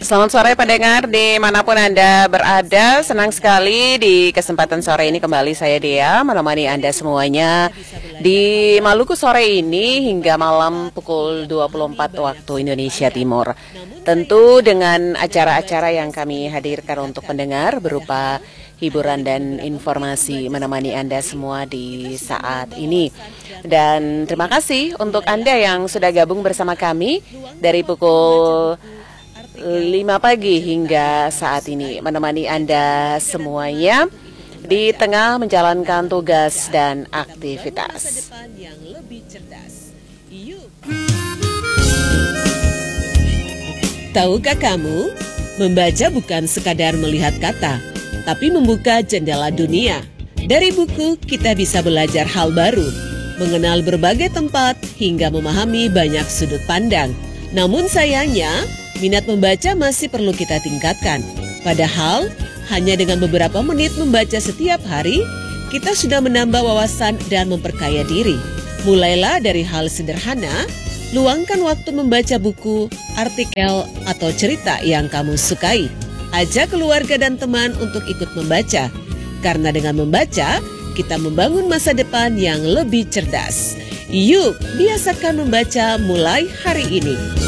Selamat sore pendengar dimanapun Anda berada. Senang sekali di kesempatan sore ini kembali saya Dea menemani Anda semuanya di Maluku sore ini hingga malam pukul 24 waktu Indonesia Timur. Tentu dengan acara-acara yang kami hadirkan untuk pendengar berupa hiburan dan informasi menemani Anda semua di saat ini. Dan terima kasih untuk Anda yang sudah gabung bersama kami dari pukul 5 pagi hingga saat ini menemani Anda semuanya di tengah menjalankan tugas dan aktivitas. Tahukah kamu, membaca bukan sekadar melihat kata, tapi membuka jendela dunia. Dari buku kita bisa belajar hal baru, mengenal berbagai tempat hingga memahami banyak sudut pandang. Namun sayangnya, minat membaca masih perlu kita tingkatkan. Padahal, hanya dengan beberapa menit membaca setiap hari, kita sudah menambah wawasan dan memperkaya diri. Mulailah dari hal sederhana, luangkan waktu membaca buku, artikel, atau cerita yang kamu sukai. Ajak keluarga dan teman untuk ikut membaca. Karena dengan membaca, kita membangun masa depan yang lebih cerdas. Yuk, biasakan membaca mulai hari ini.